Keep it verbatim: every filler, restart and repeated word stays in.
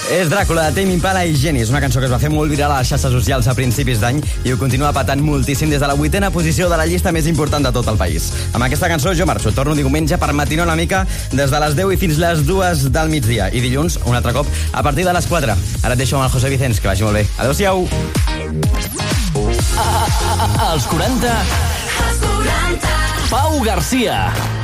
És Dràcula, de Tame Impala i Genis, una cançó que es va fer molt viral a les xarxes socials a principis d'any i ho continua patant moltíssim des de la vuitena posició de la llista més important de tot el país. Amb aquesta cançó jo marxo, torno diumenge per matinar una mica des de les deu i fins les dues del migdia i dilluns, un altre cop, a partir de les quatre. Ara et deixo amb el José Vicens, que vagi molt bé. Adéu-siau. Als quaranta... Als quaranta... Pau Garcia.